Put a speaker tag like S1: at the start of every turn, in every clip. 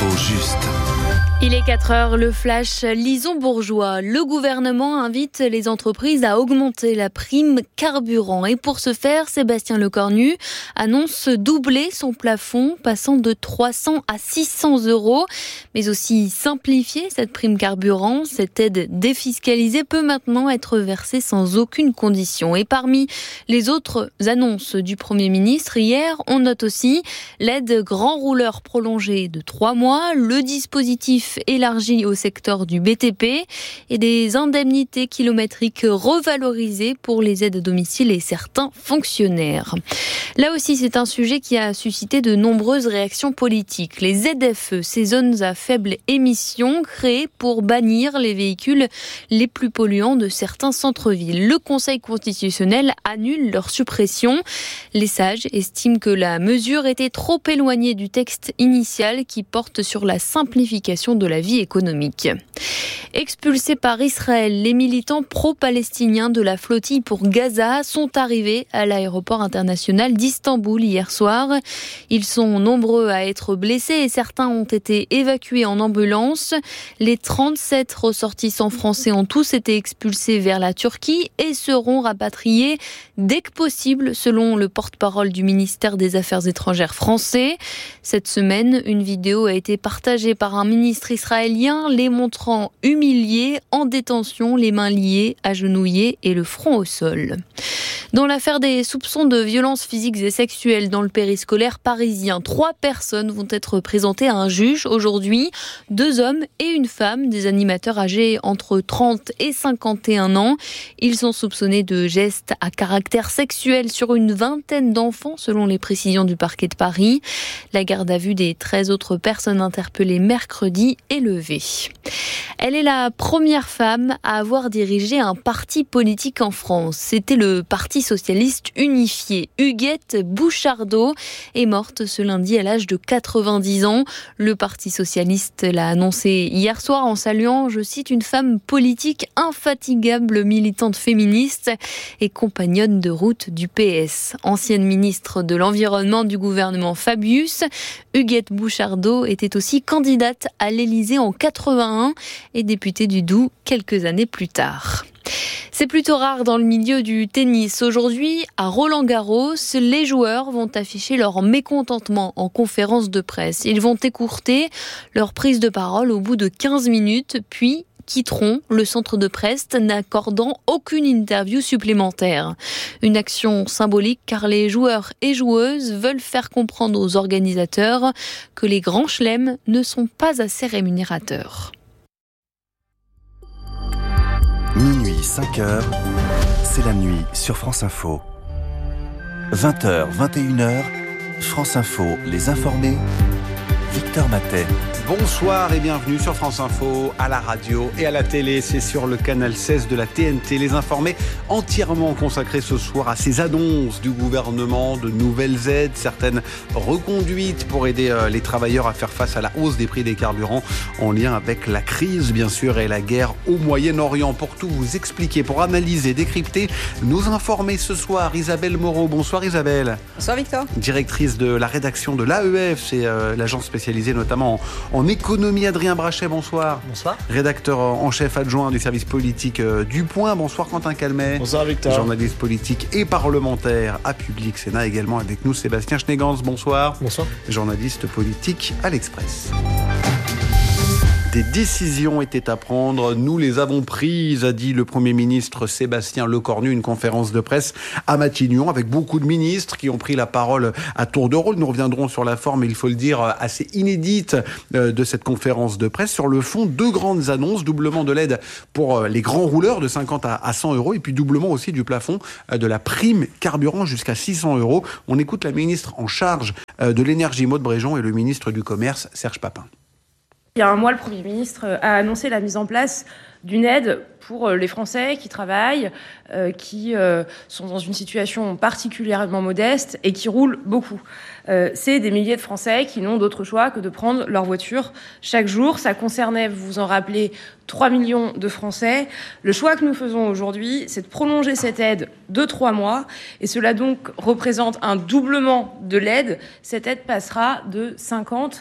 S1: L'info juste.
S2: Il est 4h, le flash Lison Bourgeois. Le gouvernement invite les entreprises à augmenter la prime carburant. Et pour ce faire, Sébastien Lecornu annonce doubler son plafond, passant de 300 à 600 euros. Mais aussi simplifier cette prime carburant. Cette aide défiscalisée peut maintenant être versée sans aucune condition. Et parmi les autres annonces du Premier ministre, hier, on note aussi l'aide grand rouleur prolongée de 3 mois, le dispositif élargi au secteur du BTP et des indemnités kilométriques revalorisées pour les aides à domicile et certains fonctionnaires. Là aussi, c'est un sujet qui a suscité de nombreuses réactions politiques. Les ZFE, ces zones à faible émission, créées pour bannir les véhicules les plus polluants de certains centres-villes. Le Conseil constitutionnel annule leur suppression. Les sages estiment que la mesure était trop éloignée du texte initial qui porte sur la simplification de la vie économique. Expulsés par Israël, les militants pro-palestiniens de la flottille pour Gaza sont arrivés à l'aéroport international d'Istanbul hier soir. Ils sont nombreux à être blessés et certains ont été évacués en ambulance. Les 37 ressortissants français ont tous été expulsés vers la Turquie et seront rapatriés dès que possible, selon le porte-parole du ministère des Affaires étrangères français. Cette semaine, une vidéo a été partagée par un ministre israélien les montrant humiliés, en détention, les mains liées, agenouillés et le front au sol. Dans l'affaire des soupçons de violences physiques et sexuelles dans le périscolaire parisien, 3 personnes vont être présentées à un juge aujourd'hui. 2 hommes et une femme, des animateurs âgés entre 30 et 51 ans. Ils sont soupçonnés de gestes à caractère sexuel sur une vingtaine d'enfants, selon les précisions du parquet de Paris. La garde à vue des 13 autres personnes interpellées mercredi est levée. Elle est la première femme à avoir dirigé un parti politique en France. C'était le Parti socialiste unifié. Huguette Bouchardot est morte ce lundi à l'âge de 90 ans. Le Parti socialiste l'a annoncé hier soir en saluant, je cite, une femme politique infatigable, militante féministe et compagnonne de route du PS. Ancienne ministre de l'Environnement du gouvernement Fabius, Huguette Bouchardot était aussi candidate à l'Élysée en 81 et députée du Doubs quelques années plus tard. C'est plutôt rare dans le milieu du tennis. Aujourd'hui, à Roland-Garros, les joueurs vont afficher leur mécontentement en conférence de presse. Ils vont écourter leur prise de parole au bout de 15 minutes, puis quitteront le centre de presse n'accordant aucune interview supplémentaire. Une action symbolique car les joueurs et joueuses veulent faire comprendre aux organisateurs que les grands chelems ne sont pas assez rémunérateurs.
S1: Minuit, 5h, c'est la nuit sur France Info. 20h, 21h, France Info, les informés, Victor Matet.
S3: Bonsoir et bienvenue sur France Info, à la radio et à la télé. C'est sur le canal 16 de la TNT. Les informés entièrement consacrés ce soir à ces annonces du gouvernement, de nouvelles aides, certaines reconduites pour aider les travailleurs à faire face à la hausse des prix des carburants en lien avec la crise, bien sûr, et la guerre au Moyen-Orient. Pour tout vous expliquer, pour analyser, décrypter, nous informer ce soir, Isabelle Moreau. Bonsoir Isabelle.
S4: Bonsoir Victor.
S3: Directrice de la rédaction de l'AEF, c'est l'agence spécialisée notamment en économie. Adrien Brachet, bonsoir.
S5: Bonsoir.
S3: Rédacteur en chef adjoint du service politique du Point. Bonsoir Quentin Calmet.
S5: Bonsoir Victor.
S3: Journaliste politique et parlementaire à Public Sénat. Également avec nous Sébastien Schnegans. Bonsoir.
S5: Bonsoir.
S3: Journaliste politique à l'Express. Des décisions étaient à prendre, nous les avons prises, a dit le Premier ministre Sébastien Lecornu, une conférence de presse à Matignon avec beaucoup de ministres qui ont pris la parole à tour de rôle. Nous reviendrons sur la forme, il faut le dire, assez inédite de cette conférence de presse. Sur le fond, 2 grandes annonces, doublement de l'aide pour les grands rouleurs de 50 à 100 euros et puis doublement aussi du plafond de la prime carburant jusqu'à 600 euros. On écoute la ministre en charge de l'énergie Maud Bréjon et le ministre du Commerce Serge Papin.
S6: Il y a un mois, le Premier ministre a annoncé la mise en place d'une aide pour les Français qui travaillent, qui sont dans une situation particulièrement modeste et qui roulent beaucoup. C'est des milliers de Français qui n'ont d'autre choix que de prendre leur voiture chaque jour. Ça concernait, vous vous en rappelez, 3 millions de Français. Le choix que nous faisons aujourd'hui, c'est de prolonger cette aide de 3 mois. Et cela donc représente un doublement de l'aide. Cette aide passera de 50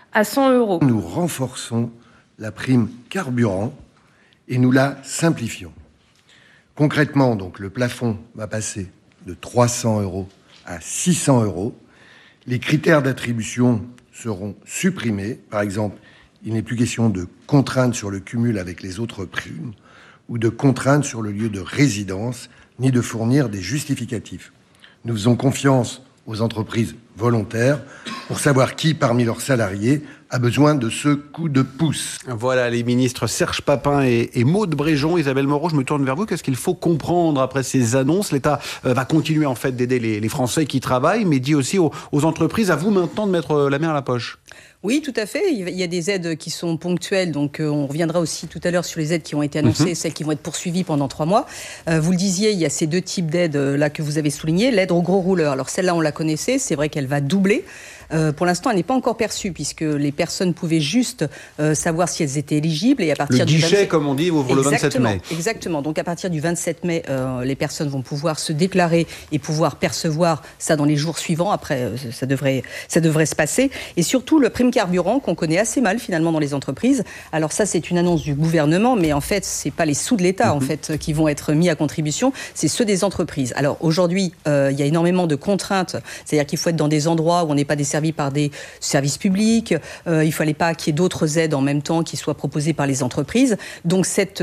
S6: à 100 €.
S4: Nous renforçons la prime carburant et nous la simplifions. Concrètement, donc, le plafond va passer de 300 € à 600 €. Les critères d'attribution seront supprimés. Par exemple, il n'est plus question de contrainte sur le cumul avec les autres primes ou de contrainte sur le lieu de résidence, ni de fournir des justificatifs. Nous faisons confiance aux entreprises volontaires pour savoir qui, parmi leurs salariés, a besoin de ce coup de pouce.
S3: Voilà les ministres Serge Papin et Maude Bréjon. Isabelle Moreau, je me tourne vers vous. Qu'est-ce qu'il faut comprendre après ces annonces ? L'État va continuer en fait d'aider les Français qui travaillent, mais dit aussi aux entreprises, à vous maintenant de mettre la main à la poche.
S5: Oui, tout à fait. Il y a des aides qui sont ponctuelles, donc on reviendra aussi tout à l'heure sur les aides qui ont été annoncées, celles qui vont être poursuivies pendant 3 mois. Vous le disiez, il y a ces 2 types d'aides là que vous avez soulignées. L'aide aux gros rouleurs. Alors celle-là, on la connaissait. C'est vrai qu'elle va doubler. Pour l'instant, elle n'est pas encore perçue puisque les personnes pouvaient juste savoir si elles étaient éligibles. Et à partir
S3: du guichet, comme on dit, ouvre le 27 mai.
S5: Exactement. Donc à partir du 27 mai, les personnes vont pouvoir se déclarer et pouvoir percevoir ça dans les jours suivants. Après, ça devrait se passer. Et surtout, le prime carburant qu'on connaît assez mal finalement dans les entreprises. Alors ça, c'est une annonce du gouvernement, mais en fait, c'est pas les sous de l'État en fait qui vont être mis à contribution, c'est ceux des entreprises. Alors aujourd'hui, il y a énormément de contraintes. C'est-à-dire qu'il faut être dans des endroits où on n'est pas desservi par des services publics. Il ne fallait pas qu'il y ait d'autres aides en même temps qui soient proposées par les entreprises. Donc cette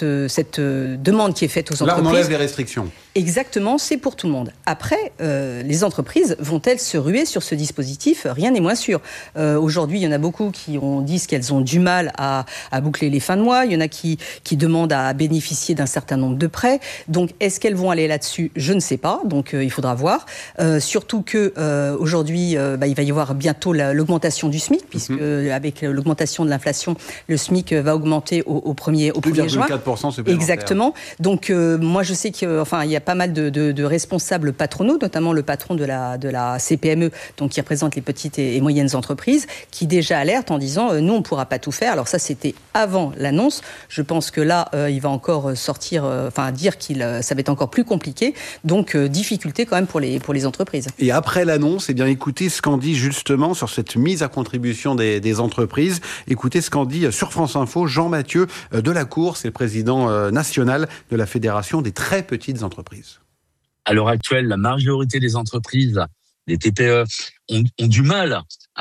S5: demande qui est faite aux entreprises...
S3: Là, on enlève les restrictions.
S5: Exactement, c'est pour tout le monde. Après, les entreprises vont-elles se ruer sur ce dispositif ? Rien n'est moins sûr. Aujourd'hui, il y en a beaucoup qui disent qu'elles ont du mal à boucler les fins de mois. Il y en a qui demandent à bénéficier d'un certain nombre de prêts. Donc, est-ce qu'elles vont aller là-dessus ? Je ne sais pas. Donc, il faudra voir. Surtout que aujourd'hui, il va y avoir bientôt l'augmentation du SMIC, puisque avec l'augmentation de l'inflation, le SMIC va augmenter au 1er juin.
S3: 2,4% supplémentaire.
S5: Exactement. Donc, moi, je sais qu'il y a pas mal de responsables patronaux, notamment le patron de la CPME, donc qui représente les petites et moyennes entreprises, qui déjà alerte en disant nous on ne pourra pas tout faire. Alors ça c'était avant l'annonce. Je pense que là il va encore sortir, dire ça va être encore plus compliqué. Donc difficulté quand même pour les entreprises.
S3: Et après l'annonce, écoutez ce qu'en dit justement sur cette mise à contribution des entreprises. Écoutez ce qu'en dit sur France Info Jean-Mathieu Delacour, c'est le président national de la Fédération des très petites entreprises.
S7: À l'heure actuelle, la majorité des entreprises, des TPE, ont du mal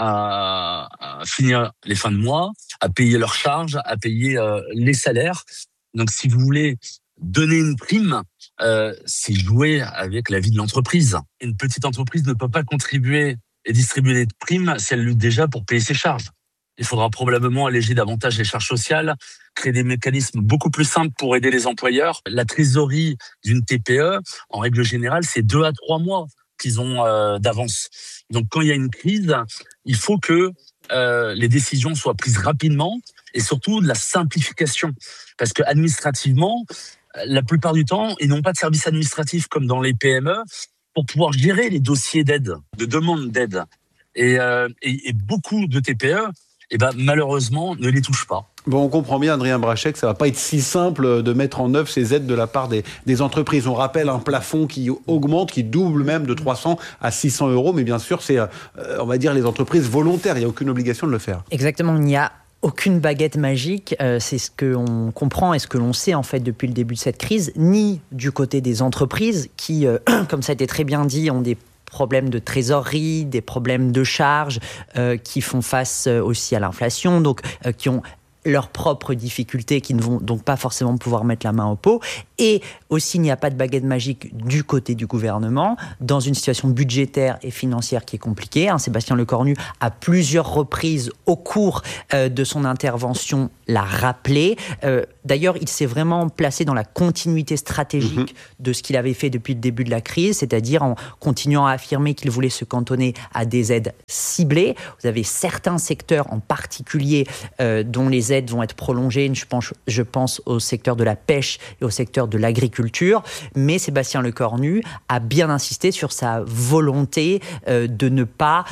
S7: à finir les fins de mois, à payer leurs charges, à payer les salaires. Donc, si vous voulez donner une prime, c'est jouer avec la vie de l'entreprise. Une petite entreprise ne peut pas contribuer et distribuer des primes si elle lutte déjà pour payer ses charges. Il faudra probablement alléger davantage les charges sociales, créer des mécanismes beaucoup plus simples pour aider les employeurs. La trésorerie d'une TPE, en règle générale, c'est 2 à 3 mois qu'ils ont d'avance. Donc, quand il y a une crise, il faut que les décisions soient prises rapidement et surtout de la simplification. Parce que administrativement, la plupart du temps, ils n'ont pas de service administratif comme dans les PME pour pouvoir gérer les dossiers d'aide, de demande d'aide. Et beaucoup de TPE, malheureusement, ne les touchent pas.
S3: Bon, on comprend bien, Adrien Brachet, que ça ne va pas être si simple de mettre en œuvre ces aides de la part des entreprises. On rappelle un plafond qui augmente, qui double même de 300 à 600 €. Mais bien sûr, c'est, on va dire, les entreprises volontaires. Il n'y a aucune obligation de le faire.
S8: Exactement, il n'y a aucune baguette magique. C'est ce qu'on comprend et ce que l'on sait en fait depuis le début de cette crise, ni du côté des entreprises qui, comme ça a été très bien dit, ont des problèmes de trésorerie, des problèmes de charges, qui font face aussi à l'inflation, donc qui ont leurs propres difficultés, qui ne vont donc pas forcément pouvoir mettre la main au pot. Et aussi, il n'y a pas de baguette magique du côté du gouvernement, dans une situation budgétaire et financière qui est compliquée. Sébastien Lecornu, à plusieurs reprises au cours de son intervention, l'a rappelé. D'ailleurs, il s'est vraiment placé dans la continuité stratégique de ce qu'il avait fait depuis le début de la crise, c'est-à-dire en continuant à affirmer qu'il voulait se cantonner à des aides ciblées. Vous avez certains secteurs en particulier dont les aides vont être prolongées. Je pense au secteur de la pêche et au secteur de l'agriculture. Mais Sébastien Lecornu a bien insisté sur sa volonté de ne pas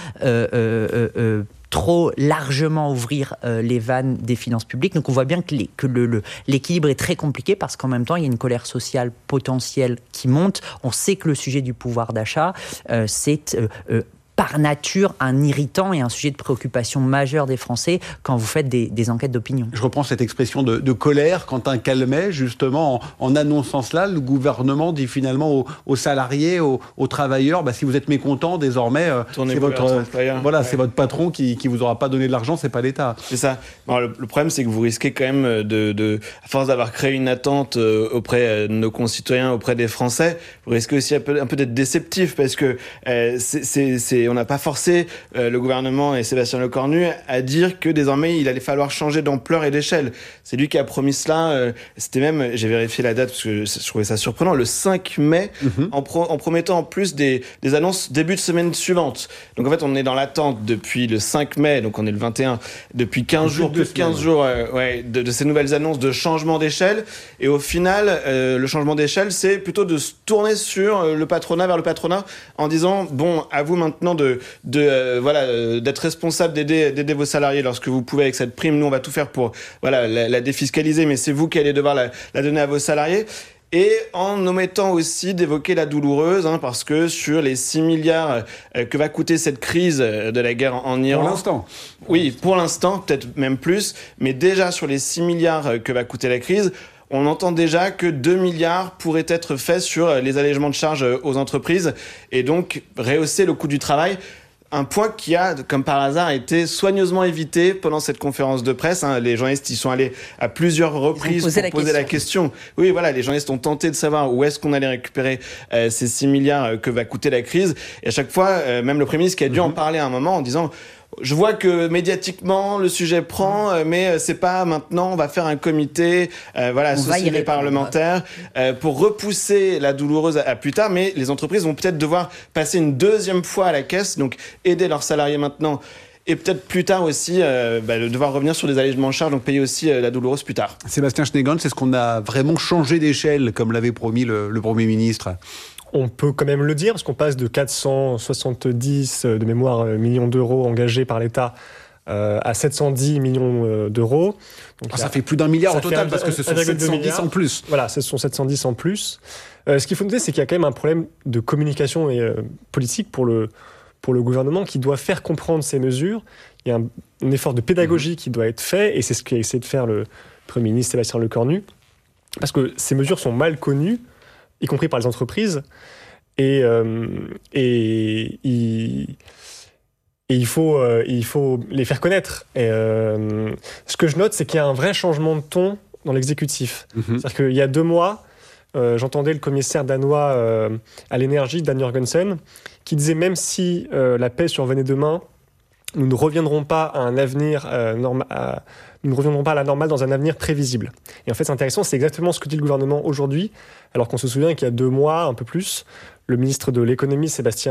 S8: trop largement ouvrir les vannes des finances publiques. Donc on voit bien que l'équilibre est très compliqué parce qu'en même temps, il y a une colère sociale potentielle qui monte. On sait que le sujet du pouvoir d'achat, c'est par nature un irritant et un sujet de préoccupation majeur des Français quand vous faites des enquêtes d'opinion.
S3: Je reprends cette expression de colère. Quentin Calmet, justement, en annonçant cela, le gouvernement dit finalement aux salariés, aux travailleurs, si vous êtes mécontents, désormais, c'est votre patron qui vous aura pas donné de l'argent, c'est pas l'État.
S9: C'est ça. Non, le problème, c'est que vous risquez quand même à force d'avoir créé une attente auprès de nos concitoyens, auprès des Français, vous risquez aussi un peu d'être déceptif, parce que on n'a pas forcé le gouvernement et Sébastien Lecornu à dire que désormais il allait falloir changer d'ampleur et d'échelle. C'est lui qui a promis cela. C'était même, j'ai vérifié la date parce que je trouvais ça surprenant, le 5 mai, en promettant en plus des annonces début de semaine suivante. Donc en fait, on est dans l'attente depuis le 5 mai, donc on est le 21, depuis 15 jours, plus de 15 jours de ces nouvelles annonces de changement d'échelle. Et au final, le changement d'échelle, c'est plutôt de se tourner vers le patronat, en disant, bon, à vous maintenant d'être responsable d'aider vos salariés lorsque vous pouvez avec cette prime. Nous, on va tout faire pour la défiscaliser, mais c'est vous qui allez devoir la donner à vos salariés. Et en omettant aussi d'évoquer la douloureuse, parce que sur les 6 milliards que va coûter cette crise de la guerre en Iran...
S3: Pour l'instant.
S9: Oui, pour l'instant, peut-être même plus, mais déjà sur les 6 milliards que va coûter la crise, on entend déjà que 2 milliards pourraient être faits sur les allègements de charges aux entreprises et donc rehausser le coût du travail. Un point qui a, comme par hasard, été soigneusement évité pendant cette conférence de presse. Les journalistes y sont allés à plusieurs reprises pour poser la question. Oui, les journalistes ont tenté de savoir où est-ce qu'on allait récupérer ces 6 milliards que va coûter la crise. Et à chaque fois, même le Premier ministre qui a dû en parler à un moment en disant... Je vois que médiatiquement le sujet prend, mais c'est pas maintenant. On va faire un comité, associer les parlementaires pour repousser la douloureuse à plus tard. Mais les entreprises vont peut-être devoir passer une deuxième fois à la caisse, donc aider leurs salariés maintenant. Et peut-être plus tard aussi devoir revenir sur des allègements de charges, donc payer aussi la douloureuse plus tard.
S3: Sébastien Schneegans, c'est ce qu'on a vraiment changé d'échelle, comme l'avait promis le Premier ministre?
S10: On peut quand même le dire, parce qu'on passe de 470 de mémoire millions d'euros engagés par l'État à 710 millions d'euros. Donc
S3: ça fait plus d'1 milliard au total, parce que ce sont 710 en plus.
S10: Voilà, ce sont 710 en plus. Ce qu'il faut noter, c'est qu'il y a quand même un problème de communication et politique pour le gouvernement qui doit faire comprendre ces mesures. Il y a un effort de pédagogie qui doit être fait, et c'est ce qu'a essayé de faire le Premier ministre Sébastien Lecornu, parce que ces mesures sont mal connues, y compris par les entreprises, et il faut les faire connaître. Et ce que je note, c'est qu'il y a un vrai changement de ton dans l'exécutif. C'est-à-dire qu'il y a 2 mois, j'entendais le commissaire danois à l'énergie, Dan Jorgensen, qui disait même si la paix survenait demain, nous ne reviendrons pas à un avenir nous ne reviendrons pas à la normale dans un avenir prévisible. Et en fait, c'est intéressant, c'est exactement ce que dit le gouvernement aujourd'hui, alors qu'on se souvient qu'il y a 2 mois, un peu plus, le ministre de l'économie,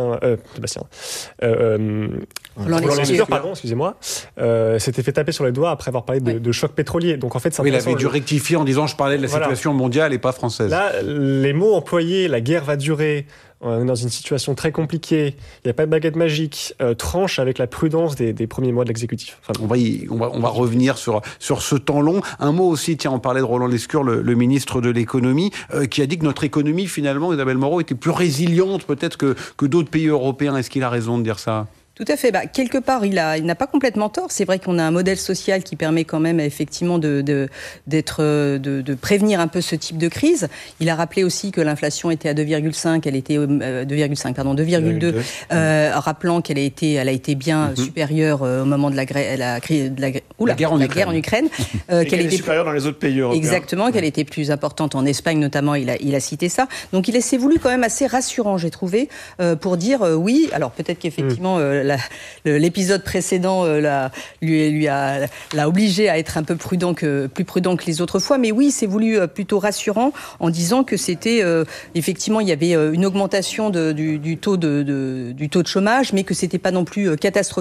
S10: Roland Lescure, s'était fait taper sur les doigts après avoir parlé de choc pétrolier. Donc en fait, c'est
S3: il avait dû rectifier en disant je parlais de la situation mondiale et pas française.
S10: Là, les mots employés, la guerre va durer, on est dans une situation très compliquée, il n'y a pas de baguette magique, tranche avec la prudence des premiers mois de l'exécutif.
S3: On va revenir sur ce temps long. Un mot aussi, on parlait de Roland Lescure, le ministre de l'économie, qui a dit que notre économie, finalement, Isabelle Moreau, était plus résiliente peut-être que d'autres pays européens. Est-ce qu'il a raison de dire ça ?
S5: Tout à fait. Quelque part, il n'a pas complètement tort. C'est vrai qu'on a un modèle social qui permet quand même effectivement de prévenir un peu ce type de crise. Il a rappelé aussi que l'inflation était à 2,5, elle était 2,2, rappelant qu'elle a été bien supérieure au moment de la guerre en Ukraine,
S9: qu'elle était supérieure dans les autres pays européens.
S5: Exactement, qu'elle était plus importante en Espagne notamment. Il a cité ça. Donc il s'est voulu quand même assez rassurant, j'ai trouvé, pour dire oui. Alors peut-être qu'effectivement l'épisode précédent l'a obligé à être un peu plus prudent que les autres fois. Mais oui, c'est voulu plutôt rassurant en disant que c'était effectivement il y avait une augmentation du taux de chômage, mais que c'était pas non plus catastrophique.